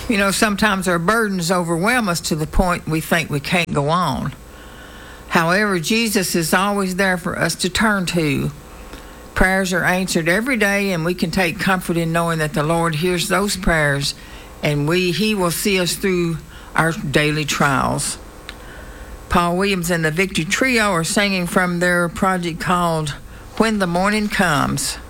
You know, sometimes our burdens overwhelm us to the point we think we can't go on. However, Jesus is always there for us to turn to. Prayers are answered every day, and we can take comfort in knowing that the Lord hears those prayers, and He will see us through our daily trials. Paul Williams and the Victory Trio are singing from their project called When the Morning Comes.